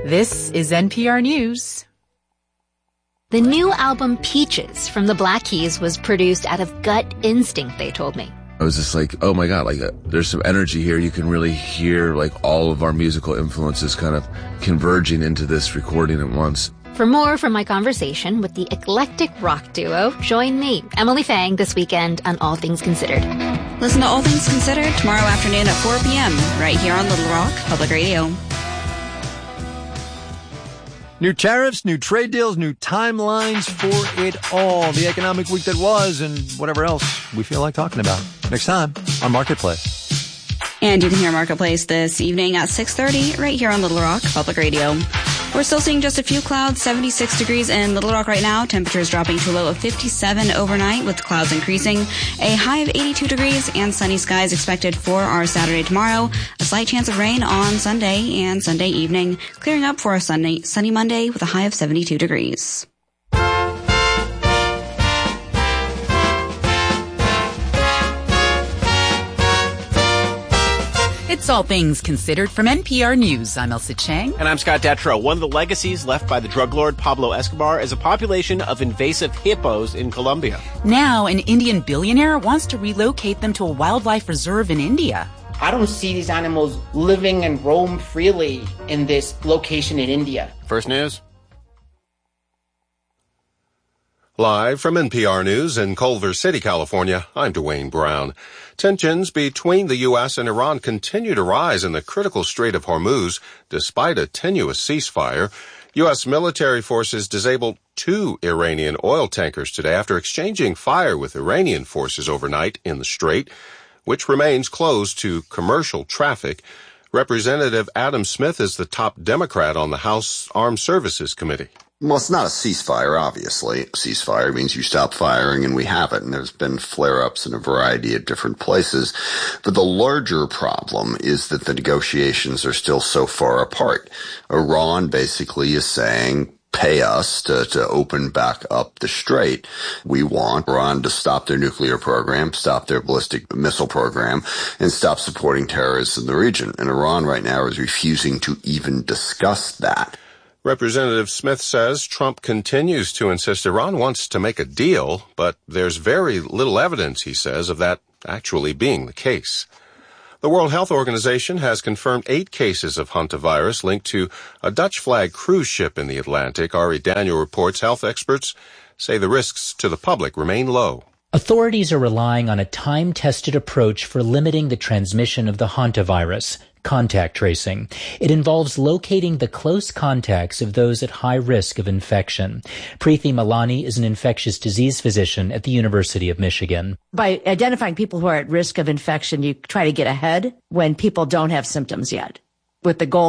This is NPR News. The new album Peaches from the Black Keys was produced out of gut instinct, they told me. I was just like, oh my God, there's some energy here. You can really hear all of our musical influences kind of converging into this recording at once. For more from my conversation with the eclectic rock duo, join me, Emily Fang, this weekend on All Things Considered. Listen to All Things Considered tomorrow afternoon at 4 p.m. right here on Little Rock Public Radio. New tariffs, new trade deals, new timelines for it all. The economic week that was and whatever else we feel like talking about. Next time on Marketplace. And you can hear Marketplace this evening at 6:30 right here on Little Rock Public Radio. We're still seeing just a few clouds, 76 degrees in Little Rock right now. Temperatures dropping to a low of 57 overnight with clouds increasing. A high of 82 degrees and sunny skies expected for our Saturday tomorrow. A slight chance of rain on Sunday and Sunday evening. Clearing up for a sunny Monday with a high of 72 degrees. It's All Things Considered from NPR News. I'm Elsa Chang. And I'm Scott Detrow. One of the legacies left by the drug lord Pablo Escobar is a population of invasive hippos in Colombia. Now, an Indian billionaire wants to relocate them to a wildlife reserve in India. I don't see these animals living and roam freely in this location in India. First News. Live from NPR News in Culver City, California, I'm Dwayne Brown. Tensions between the U.S. and Iran continue to rise in the critical Strait of Hormuz, despite a tenuous ceasefire. U.S. military forces disabled 2 Iranian oil tankers today after exchanging fire with Iranian forces overnight in the strait, which remains closed to commercial traffic. Representative Adam Smith is the top Democrat on the House Armed Services Committee. Well, it's not a ceasefire, obviously. A ceasefire means you stop firing, and we have it. And there's been flare-ups in a variety of different places. But the larger problem is that the negotiations are still so far apart. Iran basically is saying, pay us to open back up the strait. We want Iran to stop their nuclear program, stop their ballistic missile program, and stop supporting terrorists in the region. And Iran right now is refusing to even discuss that. Representative Smith says Trump continues to insist Iran wants to make a deal, but there's very little evidence, he says, of that actually being the case. The World Health Organization has confirmed 8 cases of hantavirus linked to a Dutch flag cruise ship in the Atlantic. Ari Daniel reports health experts say the risks to the public remain low. Authorities are relying on a time-tested approach for limiting the transmission of the hantavirus. Contact tracing. It involves locating the close contacts of those at high risk of infection. Preeti Malani is an infectious disease physician at the University of Michigan. By identifying people who are at risk of infection, you try to get ahead when people don't have symptoms yet, with the goal